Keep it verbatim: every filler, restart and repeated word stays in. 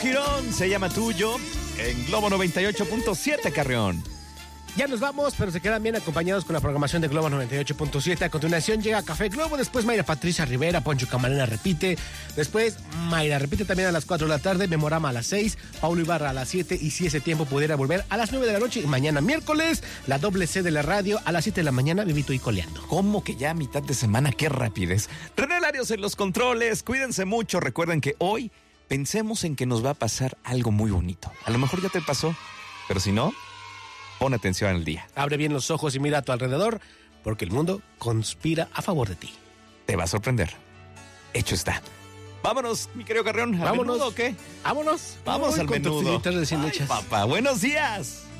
Girón se llama Tuyo en Globo noventa y ocho punto siete, Carrión. Ya nos vamos, pero se quedan bien acompañados con la programación de Globo noventa y ocho punto siete. A continuación llega Café Globo, después Mayra Patricia Rivera, Poncho Camarena repite, después Mayra repite también a las cuatro de la tarde, Memorama a las seis, Paulo Ibarra a las siete, y si ese tiempo pudiera volver a las nueve de la noche, y mañana miércoles, la doble C de la radio a las siete de la mañana, Vivito y Coleando. ¿Cómo que ya mitad de semana? ¡Qué rapidez! René Larios en los controles, cuídense mucho, recuerden que hoy pensemos en que nos va a pasar algo muy bonito. A lo mejor ya te pasó, pero si no, pon atención al día. Abre bien los ojos y mira a tu alrededor, porque el mundo conspira a favor de ti. Te va a sorprender. Hecho está. Vámonos, mi querido Carrión. ¿Al Vámonos. menudo o qué? Vámonos. Vamos Voy al con menudo. tortillitas recién Ay, hechas. papá, buenos días.